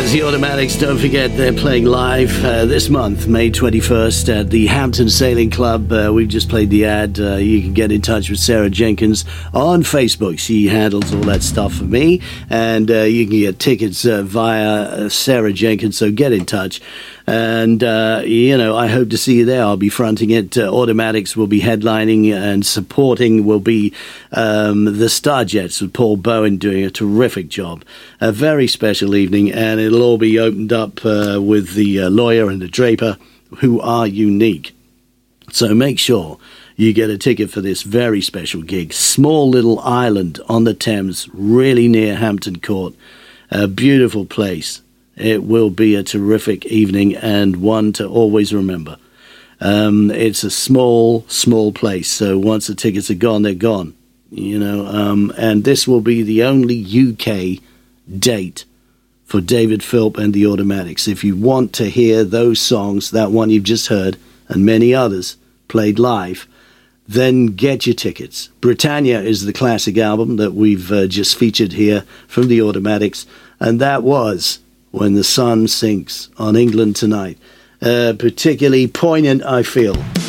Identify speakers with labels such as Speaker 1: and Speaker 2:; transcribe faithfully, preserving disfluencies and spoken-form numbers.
Speaker 1: is the Automatics. Don't forget they're playing live uh, this month, May twenty-first, at the Hampton Sailing Club. Uh, we've just played the ad. Uh, you can get in touch with Sarah Jenkins on Facebook. She handles all that stuff for me. And uh, you can get tickets uh, via uh, Sarah Jenkins, so get in touch. And, uh, you know, I hope to see you there. I'll be fronting it. Uh, Automatics will be headlining and supporting will be um, the Starjets with Paul Bowen doing a terrific job. A very special evening, and it'll all be opened up uh, with the uh, lawyer and the draper, who are unique. So make sure you get a ticket for this very special gig. Small little island on the Thames, really near Hampton Court. A beautiful place. It will be a terrific evening and one to always remember. Um, it's a small, small place, so once the tickets are gone, they're gone. You know, um, and this will be the only U K date for David Philp and the Automatics. If you want to hear those songs, that one you've just heard, and many others played live, then get your tickets. Britannia is the classic album that we've uh, just featured here from the Automatics, and that was When the Sun Sinks on England Tonight. Uh, particularly poignant, I feel.